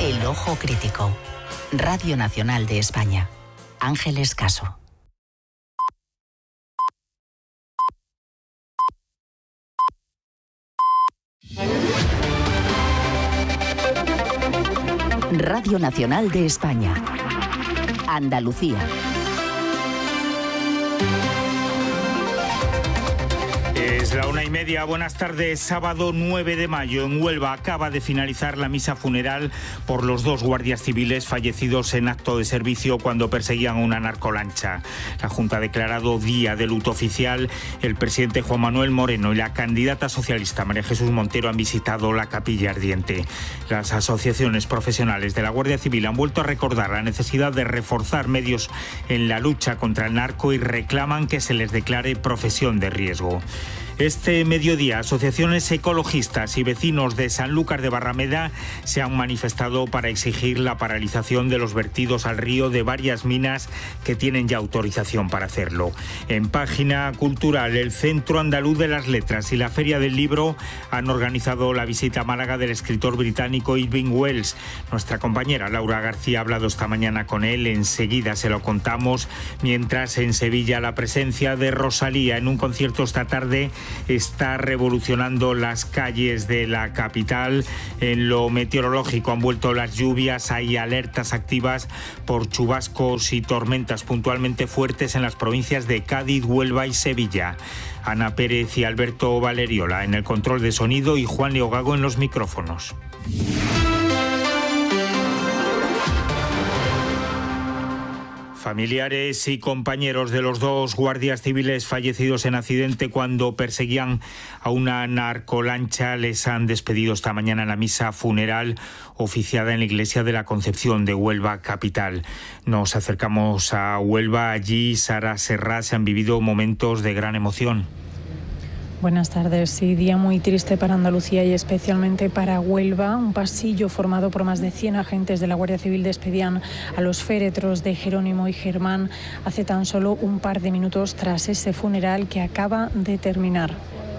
El ojo crítico. Radio Nacional de España. Ángeles Caso. Radio Nacional de España. Andalucía. Es la 1:30, buenas tardes. Sábado 9 de mayo en Huelva acaba de finalizar la misa funeral por los 2 guardias civiles fallecidos en acto de servicio cuando perseguían una narcolancha. La Junta ha declarado día de luto oficial. El presidente Juan Manuel Moreno y la candidata socialista María Jesús Montero han visitado la capilla ardiente. Las asociaciones profesionales de la Guardia Civil han vuelto a recordar la necesidad de reforzar medios en la lucha contra el narco y reclaman que se les declare profesión de riesgo. Este mediodía, asociaciones ecologistas y vecinos de Sanlúcar de Barrameda se han manifestado para exigir la paralización de los vertidos al río de varias minas que tienen ya autorización para hacerlo. En página cultural, el Centro Andaluz de las Letras y la Feria del Libro han organizado la visita a Málaga del escritor británico Irving Wells. Nuestra compañera Laura García ha hablado esta mañana con él, enseguida se lo contamos, mientras en Sevilla la presencia de Rosalía en un concierto esta tarde está revolucionando las calles de la capital. En lo meteorológico han vuelto las lluvias, hay alertas activas por chubascos y tormentas puntualmente fuertes en las provincias de Cádiz, Huelva y Sevilla. Ana Pérez y Alberto Valeriola en el control de sonido y Juan Leogago en los micrófonos. Familiares y compañeros de los 2 guardias civiles fallecidos en accidente cuando perseguían a una narcolancha les han despedido esta mañana en la misa funeral oficiada en la Iglesia de la Concepción de Huelva capital. Nos acercamos a Huelva, allí Sara Serrat, se han vivido momentos de gran emoción. Buenas tardes. Sí, día muy triste para Andalucía y especialmente para Huelva. Un pasillo formado por más de 100 agentes de la Guardia Civil despedían a los féretros de Jerónimo y Germán hace tan solo un par de minutos tras ese funeral que acaba de terminar.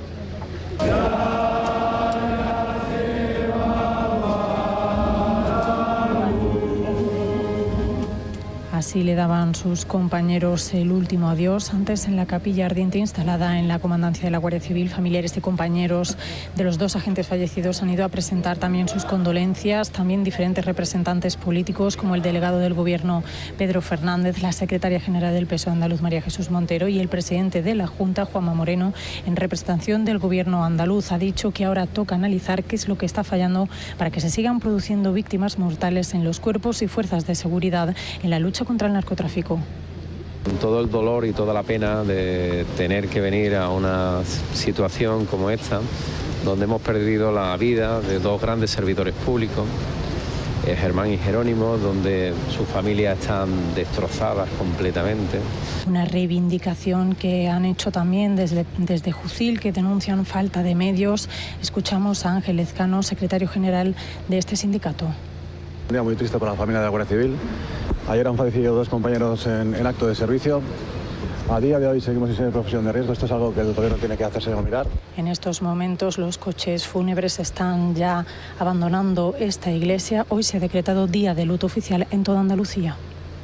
Así le daban sus compañeros el último adiós. Antes, en la capilla ardiente instalada en la comandancia de la Guardia Civil, familiares y compañeros de los 2 agentes fallecidos han ido a presentar también sus condolencias. También diferentes representantes políticos, como el delegado del Gobierno, Pedro Fernández, la secretaria general del PSOE andaluz, María Jesús Montero, y el presidente de la Junta, Juanma Moreno, en representación del Gobierno andaluz. Ha dicho que ahora toca analizar qué es lo que está fallando para que se sigan produciendo víctimas mortales en los cuerpos y fuerzas de seguridad en la lucha contra el narcotráfico. Con todo el dolor y toda la pena de tener que venir a una situación como esta, donde hemos perdido la vida de 2 grandes servidores públicos, Germán y Jerónimo, donde sus familias están destrozadas completamente. Una reivindicación que han hecho también desde Jucil, que denuncian falta de medios. Escuchamos a Ángel Lezcano, secretario general de este sindicato. Un día muy triste para la familia de la Guardia Civil. Ayer han fallecido 2 compañeros en acto de servicio. A día de hoy seguimos sin ser profesión de riesgo. Esto es algo que el gobierno tiene que hacerse mirar. En estos momentos los coches fúnebres están ya abandonando esta iglesia. Hoy se ha decretado día de luto oficial en toda Andalucía.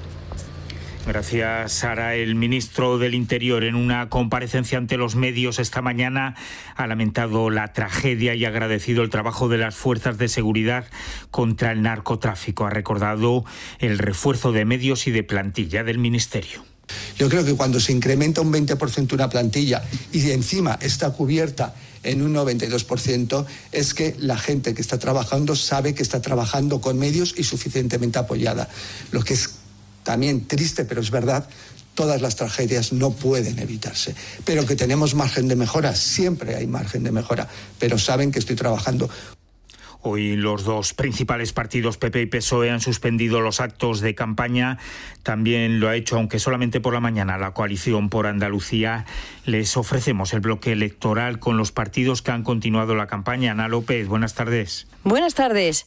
Gracias, Sara. El ministro del Interior, en una comparecencia ante los medios esta mañana, ha lamentado la tragedia y ha agradecido el trabajo de las fuerzas de seguridad contra el narcotráfico. Ha recordado el refuerzo de medios y de plantilla del ministerio. Yo creo que cuando se incrementa un 20% una plantilla y encima está cubierta en un 92%, es que la gente que está trabajando sabe que está trabajando con medios y suficientemente apoyada. Lo que es también triste, pero es verdad, todas las tragedias no pueden evitarse. Pero que tenemos margen de mejora, siempre hay margen de mejora, pero saben que estoy trabajando. Hoy los 2 principales partidos, PP y PSOE, han suspendido los actos de campaña. También lo ha hecho, aunque solamente por la mañana, la Coalición por Andalucía. Les ofrecemos el bloque electoral con los partidos que han continuado la campaña. Ana López, buenas tardes. Buenas tardes.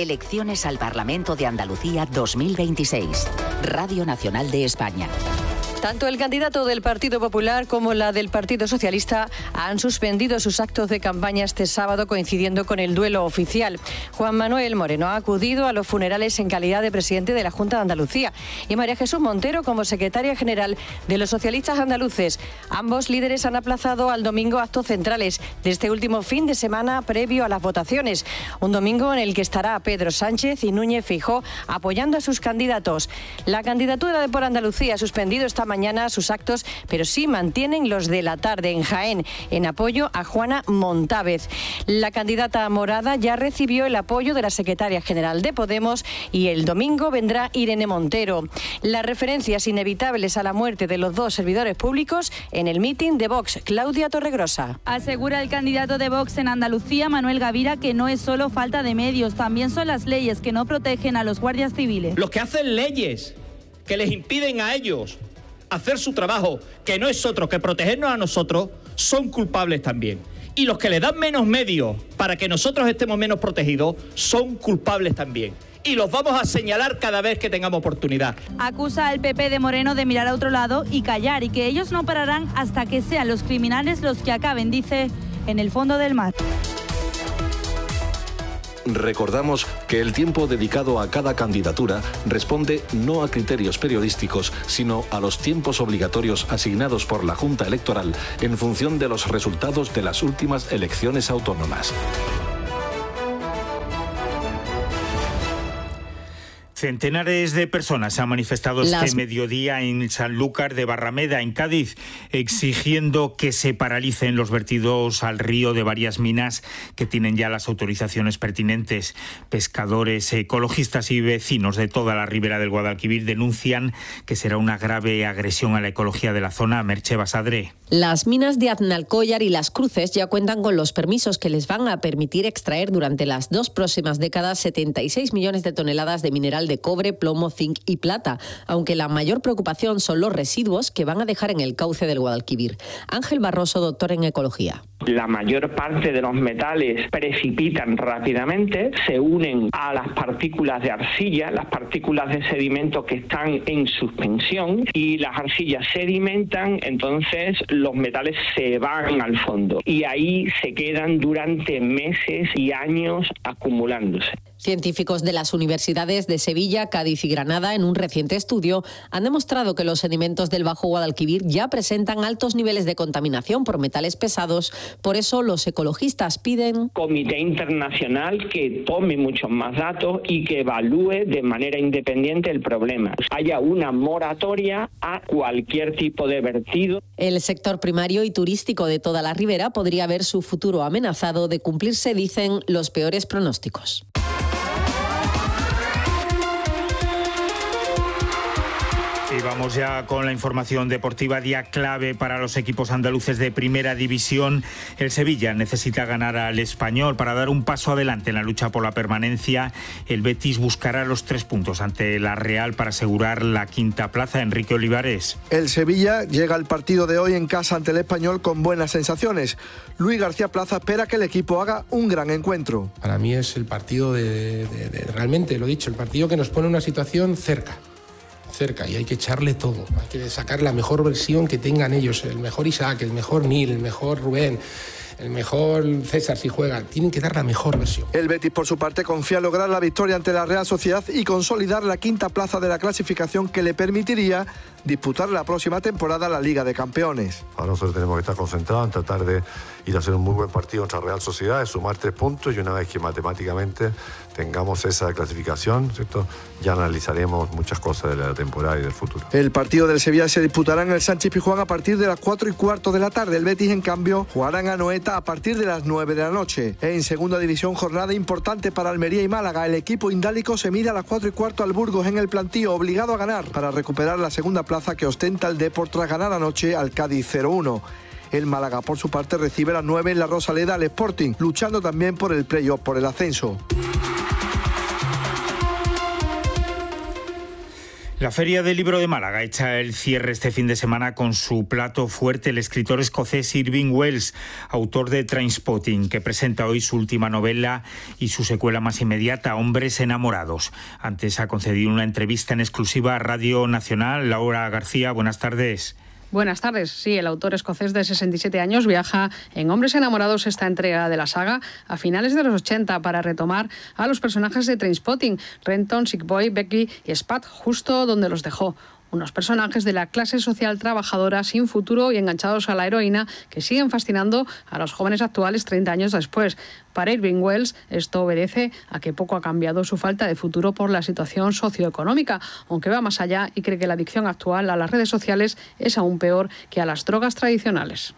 Elecciones al Parlamento de Andalucía 2026. Radio Nacional de España. Tanto el candidato del Partido Popular como la del Partido Socialista han suspendido sus actos de campaña este sábado, coincidiendo con el duelo oficial. Juan Manuel Moreno ha acudido a los funerales en calidad de presidente de la Junta de Andalucía y María Jesús Montero como secretaria general de los socialistas andaluces. Ambos líderes han aplazado al domingo actos centrales de este último fin de semana previo a las votaciones. Un domingo en el que estará Pedro Sánchez y Núñez Feijóo apoyando a sus candidatos. La candidatura de Por Andalucía ha suspendido esta mañana sus actos, pero sí mantienen los de la tarde en Jaén, en apoyo a Juana Montávez. La candidata morada ya recibió el apoyo de la secretaria general de Podemos y el domingo vendrá Irene Montero. Las referencias inevitables a la muerte de los dos servidores públicos en el mitin de Vox. Claudia Torregrosa. Asegura el candidato de Vox en Andalucía, Manuel Gavira, que no es solo falta de medios, también son las leyes que no protegen a los guardias civiles. Los que hacen leyes que les impiden a ellos hacer su trabajo, que no es otro que protegernos a nosotros, son culpables también. Y los que le dan menos medios para que nosotros estemos menos protegidos, son culpables también. Y los vamos a señalar cada vez que tengamos oportunidad. Acusa al PP de Moreno de mirar a otro lado y callar, y que ellos no pararán hasta que sean los criminales los que acaben, dice, en el fondo del mar. Recordamos que el tiempo dedicado a cada candidatura responde no a criterios periodísticos, sino a los tiempos obligatorios asignados por la Junta Electoral en función de los resultados de las últimas elecciones autónomas. Centenares de personas se han manifestado este mediodía en Sanlúcar de Barrameda, en Cádiz, exigiendo que se paralicen los vertidos al río de varias minas que tienen ya las autorizaciones pertinentes. Pescadores, ecologistas y vecinos de toda la ribera del Guadalquivir denuncian que será una grave agresión a la ecología de la zona. Merche Basadre. Las minas de Aznalcóllar y Las Cruces ya cuentan con los permisos que les van a permitir extraer durante las 2 próximas décadas 76 millones de toneladas de mineral de cobre, plomo, zinc y plata, aunque la mayor preocupación son los residuos que van a dejar en el cauce del Guadalquivir. Ángel Barroso, doctor en ecología. La mayor parte de los metales precipitan rápidamente, se unen a las partículas de arcilla, las partículas de sedimento que están en suspensión, y las arcillas sedimentan, entonces los metales se van al fondo y ahí se quedan durante meses y años acumulándose. Científicos de las universidades de Sevilla, Cádiz y Granada, en un reciente estudio, han demostrado que los sedimentos del Bajo Guadalquivir ya presentan altos niveles de contaminación por metales pesados. Por eso los ecologistas piden comité internacional que tome muchos más datos y que evalúe de manera independiente el problema. Haya una moratoria a cualquier tipo de vertido. El sector primario y turístico de toda la ribera podría ver su futuro amenazado de cumplirse, dicen, los peores pronósticos. Y vamos ya con la información deportiva, día clave para los equipos andaluces de Primera División. El Sevilla necesita ganar al Español para dar un paso adelante en la lucha por la permanencia. El Betis buscará los 3 puntos ante la Real para asegurar la 5ª plaza. Enrique Olivares. El Sevilla llega al partido de hoy en casa ante el Español con buenas sensaciones. Luis García Plaza espera que el equipo haga un gran encuentro. Para mí es el partido realmente, lo dicho, el partido que nos pone en una situación cerca y hay que echarle todo, hay que sacar la mejor versión que tengan ellos, el mejor Isaac, el mejor Nil, el mejor Rubén, el mejor César si juega, tienen que dar la mejor versión. El Betis por su parte confía en lograr la victoria ante la Real Sociedad y consolidar la 5ª plaza de la clasificación que le permitiría disputar la próxima temporada la Liga de Campeones. Ahora nosotros tenemos que estar concentrados en tratar de ir a hacer un muy buen partido contra Real Sociedad, de sumar 3 puntos y una vez que matemáticamente tengamos esa clasificación, ¿cierto?, ya analizaremos muchas cosas de la temporada y del futuro. El partido del Sevilla se disputará en el Sánchez-Pizjuán a partir de las 4:15 de la tarde. El Betis, en cambio, jugará en Anoeta a partir de las 9 de la noche. En Segunda División, jornada importante para Almería y Málaga. El equipo indálico se mide a las 4:15 al Burgos en el plantío, obligado a ganar para recuperar la 2ª plaza que ostenta el Depor tras ganar anoche al Cádiz 0-1. El Málaga, por su parte, recibe a las 9 en la Rosaleda al Sporting, luchando también por el playoff por el ascenso. La Feria del Libro de Málaga echa el cierre este fin de semana con su plato fuerte, el escritor escocés Irving Welsh, autor de Trainspotting, que presenta hoy su última novela y su secuela más inmediata, Hombres enamorados. Antes ha concedido una entrevista en exclusiva a Radio Nacional. Laura García, buenas tardes. Buenas tardes. Sí, el autor escocés de 67 años viaja en Hombres enamorados, esta entrega de la saga, a finales de los 80 para retomar a los personajes de Trainspotting, Renton, Sick Boy, Becky y Spud, justo donde los dejó. Unos personajes de la clase social trabajadora sin futuro y enganchados a la heroína que siguen fascinando a los jóvenes actuales 30 años después. Para Irving Welsh, esto obedece a que poco ha cambiado su falta de futuro por la situación socioeconómica, aunque va más allá y cree que la adicción actual a las redes sociales es aún peor que a las drogas tradicionales.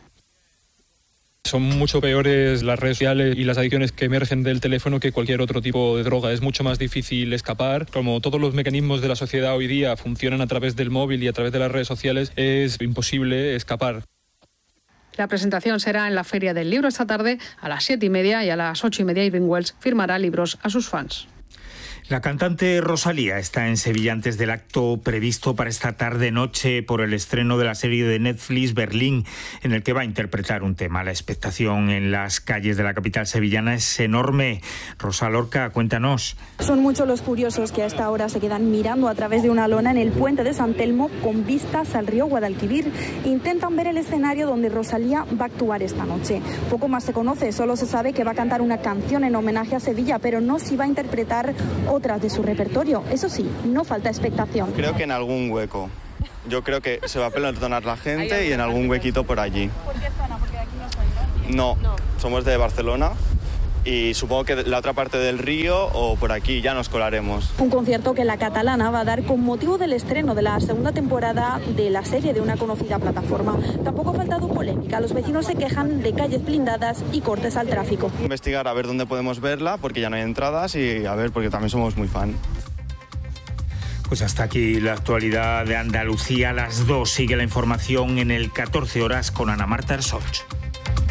Son mucho peores las redes sociales y las adicciones que emergen del teléfono que cualquier otro tipo de droga. Es mucho más difícil escapar. Como todos los mecanismos de la sociedad hoy día funcionan a través del móvil y a través de las redes sociales, es imposible escapar. La presentación será en la Feria del Libro esta tarde a las 7:30 y a las 8:30 Irving Welsh firmará libros a sus fans. La cantante Rosalía está en Sevilla antes del acto previsto para esta tarde-noche por el estreno de la serie de Netflix Berlín, en el que va a interpretar un tema. La expectación en las calles de la capital sevillana es enorme. Rosa Lorca, cuéntanos. Son muchos los curiosos que a esta hora se quedan mirando a través de una lona en el puente de San Telmo con vistas al río Guadalquivir. Intentan ver el escenario donde Rosalía va a actuar esta noche. Poco más se conoce, solo se sabe que va a cantar una canción en homenaje a Sevilla, pero no si va a interpretar otras de su repertorio. Eso sí, no falta expectación. Creo que en algún hueco. Yo creo que se va a pelotonar la gente y en algún huequito por allí. ¿Por qué zona? Porque aquí no soy, ¿no? No, somos de Barcelona y supongo que la otra parte del río o por aquí ya nos colaremos. Un concierto que la Catalana va a dar con motivo del estreno de la segunda temporada de la serie de una conocida plataforma. Tampoco ha faltado polémica. Los vecinos se quejan de calles blindadas y cortes al tráfico. Investigar a ver dónde podemos verla porque ya no hay entradas y a ver porque también somos muy fan. Pues hasta aquí la actualidad de Andalucía. A las 2 sigue la información en el 14 horas con Ana Marta Ersoch.